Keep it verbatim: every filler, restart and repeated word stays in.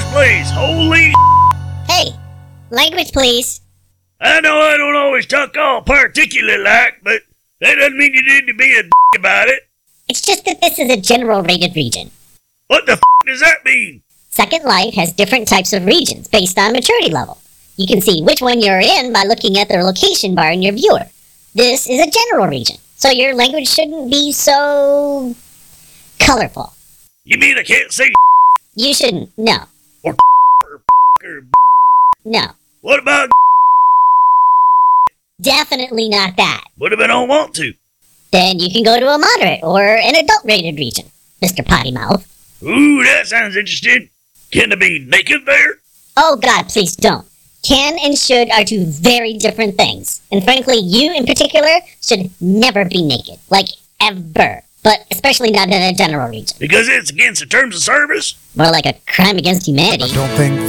Language, please. Holy Hey, language, please. I know I don't always talk all particular like, but that doesn't mean you need to be a d- about it. It's just that this is a general rated region. What the f*** does that mean? Second Life has different types of regions based on maturity level. You can see which one you're in by looking at the location bar in your viewer. This is a general region, so your language shouldn't be so colorful. You mean I can't say You shouldn't, no. or or No. what about Definitely not that. what if I don't want to? Then you can go to a moderate or an adult rated region, Mister Potty Mouth. Ooh, that sounds interesting. Can I be naked there? Oh God, please don't. Can and should are two very different things. And frankly, you in particular should never be naked. Like, ever. But especially not in a general region. Because it's against the terms of service? More like a crime against humanity. I don't think